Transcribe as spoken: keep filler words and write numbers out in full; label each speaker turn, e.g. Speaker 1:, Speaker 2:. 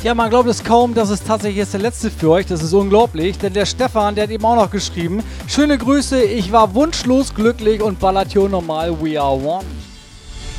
Speaker 1: Ja, man glaubt es kaum, dass es tatsächlich jetzt der letzte für euch. Das ist unglaublich, denn der Stefan, der hat eben auch noch geschrieben. Schöne Grüße, ich war wunschlos glücklich und ballert hier normal, we are one.